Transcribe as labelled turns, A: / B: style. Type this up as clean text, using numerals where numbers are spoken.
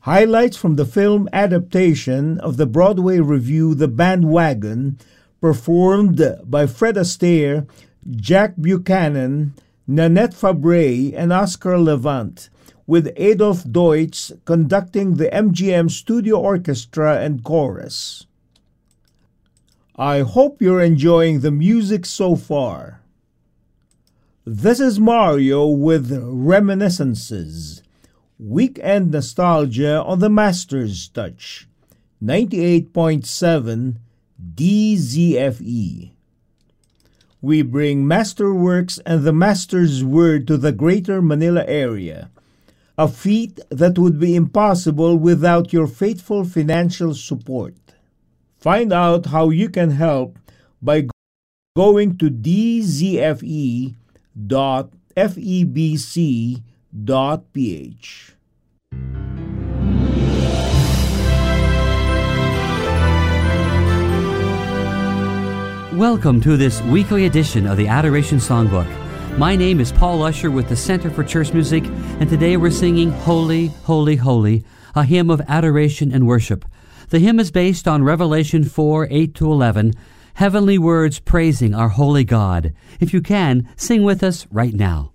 A: Highlights from the film adaptation of the Broadway revue The Bandwagon, performed by Fred Astaire, Jack Buchanan, Nanette Fabray, and Oscar Levant, with Adolf Deutsch conducting the MGM Studio Orchestra and Chorus. I hope you're enjoying the music so far. This is Mario with Reminiscences, weekend nostalgia on the Master's Touch, 98.7 DZFE. We bring masterworks and the Master's Word to the Greater Manila area, a feat that would be impossible without your faithful financial support. Find out how you can help by going to dzfe.febc.ph.
B: Welcome to this weekly edition of the Adoration Songbook. My name is Paul Usher with the Center for Church Music, and today we're singing Holy, Holy, Holy, a hymn of adoration and worship. The hymn is based on Revelation 4:8-11, heavenly words praising our holy God. If you can, sing with us right now.